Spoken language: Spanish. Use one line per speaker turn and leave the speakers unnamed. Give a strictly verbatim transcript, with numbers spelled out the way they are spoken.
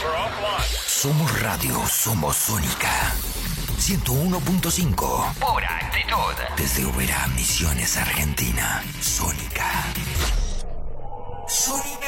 Somos radio, somos Sónica. ciento uno punto cinco. Pura actitud. Desde Oberá, Misiones, Argentina. Sónica.